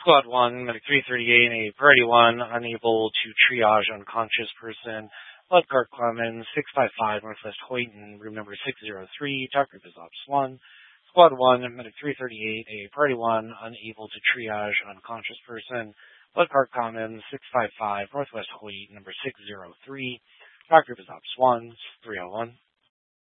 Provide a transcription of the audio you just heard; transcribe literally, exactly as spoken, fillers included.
Squad one, Medic three thirty-eight, a Priority one, unable to triage unconscious person. Blood Cart Clemens, six five five, Northwest Hoyton, room number six oh three, Talk Group is Ops one. Squad one, Medic three thirty-eight, a Priority one, unable to triage unconscious person. Blood Cart Commons, six five five, Northwest Hoyt, number six oh three, Talk Group is Ops one, three oh one.